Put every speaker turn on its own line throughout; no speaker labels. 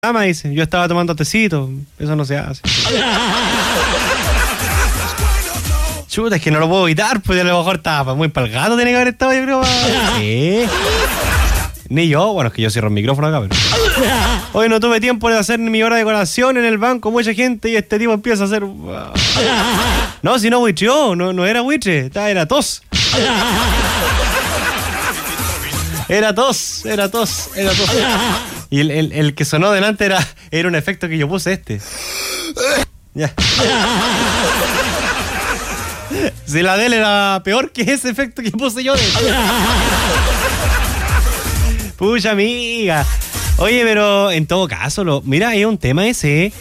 programa, dice. Yo estaba tomando tecito. Eso no se hace. Chuta, es que no lo puedo evitar, pues a lo mejor estaba muy para el gato, tiene que haber estado, yo creo. ¿Qué? Ni yo, bueno, es que yo cierro el micrófono acá, pero... Hoy no tuve tiempo de hacer mi hora de colación en el banco, mucha gente, y este tipo empieza a hacer... No, si no buitrió, no era buitre, era tos. Era tos. Y el que sonó delante era un efecto que yo puse Ya. Si la de él era peor que ese efecto que puse yo. Pucha amiga. Oye, pero en todo caso, mira, hay un tema ese.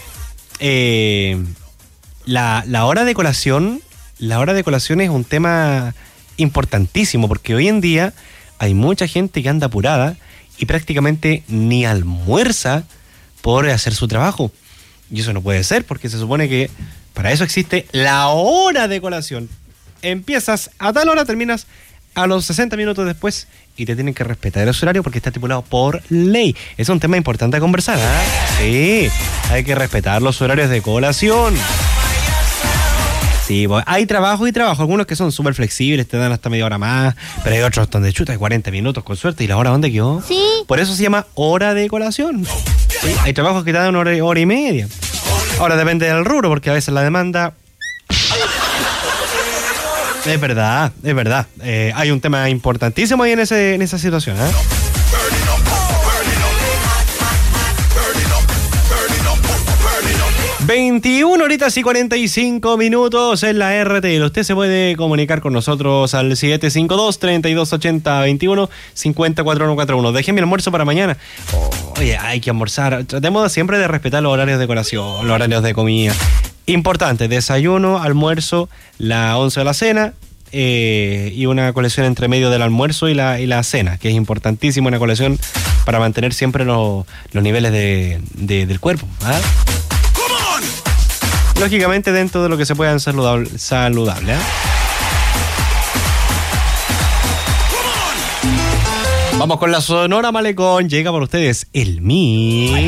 La hora de colación. La hora de colación es un tema importantísimo, porque hoy en día hay mucha gente que anda apurada y prácticamente ni almuerza por hacer su trabajo. Y eso no puede ser, porque se supone que para eso existe la hora de colación. Empiezas a tal hora, terminas a los 60 minutos después y te tienen que respetar el horario porque está estipulado por ley. Es un tema importante a conversar, ¿eh? Sí, hay que respetar los horarios de colación. Sí, hay trabajo y trabajo. Algunos que son súper flexibles, te dan hasta media hora más, pero hay otros donde chuta, hay 40 minutos con suerte. ¿Y la hora dónde quedó?
Sí.
Por eso se llama hora de colación. Sí, hay trabajos que te dan una hora y media. Ahora depende del rubro, porque a veces la demanda... Es verdad. Hay un tema importantísimo ahí en esa situación, ¿eh? ...21:45 en la RTL. Usted se puede comunicar con nosotros al 752-3280-21... ...504141. Deje mi almuerzo para mañana. Oye, hay que almorzar. Tratemos siempre de respetar los horarios de colación, los horarios de comida. Importante, desayuno, almuerzo, la 11 de la cena... y una colección entre medio del almuerzo y la cena, que es importantísimo, una colección para mantener siempre los niveles del cuerpo, ¿ah? Lógicamente dentro de lo que se pueda saludable, ¿eh? Vamos con la Sonora Malecón. Llega para ustedes el mix.